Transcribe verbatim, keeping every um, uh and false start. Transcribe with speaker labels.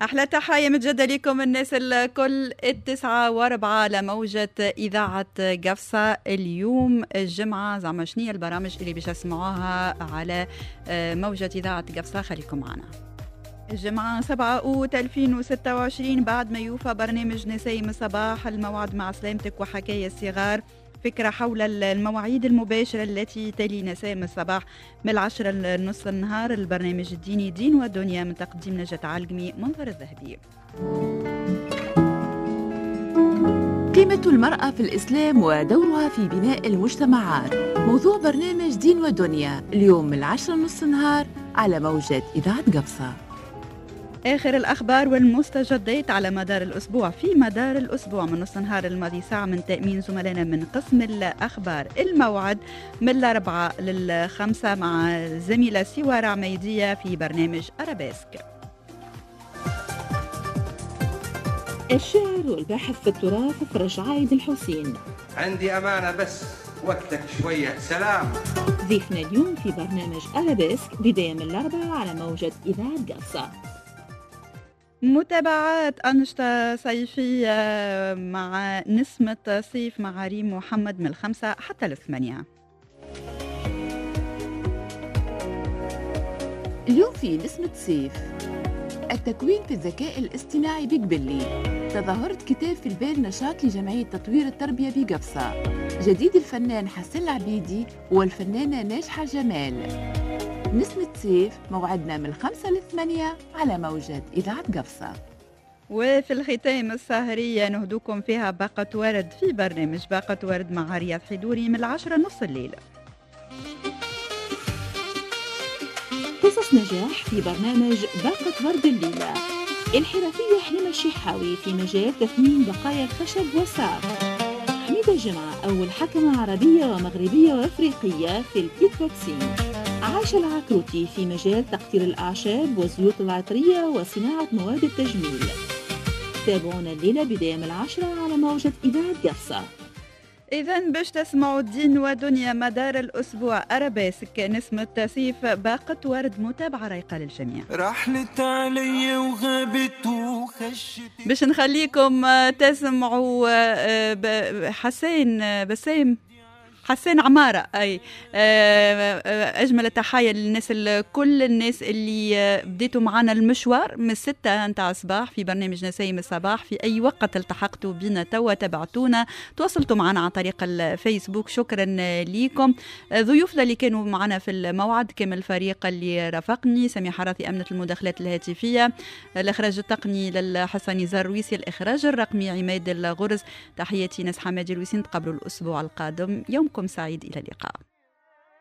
Speaker 1: أحلى تحية متجدة لكم الناس الكل. التسعة واربعة لموجة إذاعة قفصة. اليوم الجمعة زعما شنية البرامج اللي باش تسمعوها على موجة إذاعة قفصة؟ خليكم معنا. الجمعة سبعة أوت ألفين وستة وعشرين بعد ما يوفى برنامج نسايم الصباح الموعد مع سلامتك وحكاية الصغار، فكرة حول المواعيد المباشرة التي تلي نسائم الصباح من العشرة لنصف النهار. البرنامج الديني دين ودنيا من تقديم نجاة عالقمي منظر الذهبي.
Speaker 2: قيمة المرأة في الإسلام ودورها في بناء المجتمعات، موضوع برنامج دين ودنيا اليوم من العشرة لنصف النهار على موجة إذاعة قفصة.
Speaker 1: آخر الأخبار والمستجدات على مدار الأسبوع. في مدار الأسبوع من نص النهار الماضي ساعة من تأمين زملائنا من قسم الأخبار. الموعد من الأربعة للخمسة مع زميلة سوار عميدية في برنامج أرابيسك.
Speaker 3: الشعر والباحث في التراث فرج عايد الحسين.
Speaker 4: عندي أمانة بس وقتك شوية. سلام.
Speaker 3: ضيفنا اليوم في برنامج أرابيسك بداية من الأربعة على موجة إذاعة قفصة.
Speaker 1: متابعات أنشطة صيفية مع نسمة صيف مع ريم محمد من الخمسة حتى الثمانية.
Speaker 2: اليوم في نسمة صيف التكوين في الذكاء الاصطناعي بقبلي، تظاهرة كتاب في البال نشاط لجمعية تطوير التربية بقفصة، جديد الفنان حسن العبيدي والفنانة ناجحة جمال. نسمة صيف موعدنا من الخمسة للثمانية على موجة إذاعة قفصة.
Speaker 1: وفي الختام السهرية نهدوكم فيها باقة ورد في برنامج باقة ورد مع رياض حيدوري من العشرة نص الليل.
Speaker 3: قصص نجاح في برنامج باقة ورد الليلة. الحرفية حليمة الشحاوي في مجال تثمين بقايا الخشب والسعر. حميدة الجمعة أول حكمة عربية ومغربية وأفريقية في الكيك بوكسينج. عايشة العكروتي في مجال تقطير الأعشاب والزيوت العطرية وصناعة مواد التجميل. تابعونا الليلة بداية من العشرة على موجة إذاعة قفصة.
Speaker 1: إذن باش تسمعوا دين ودنيا مدار الأسبوع أرابيسك نسمة صيف باقة ورد. متابعة رايقة للجميع.
Speaker 5: رحلت علي وغابت وخشت.
Speaker 1: باش نخليكم تسمعوا حسين بسام حسين عمارة. أي أجمل التحايا للناس كل الناس اللي بديتوا معنا المشوار من الستة نتاع الصباح في برنامج نسايم الصباح. في أي وقت التحقتوا بنا توا تبعتونا تواصلتوا معنا عن طريق الفيسبوك. شكرا لكم. ضيوفنا اللي كانوا معنا في الموعد كامل الفريق اللي رافقني: سميح حراثي أمنة المداخلات الهاتفية، الإخراج التقني للحسني زرويسي، الإخراج الرقمي عماد الغرز. تحياتي ناس حمادي الويسين. تقبلوا الأسبوع القادم. يومكم سعيد. إلى اللقاء.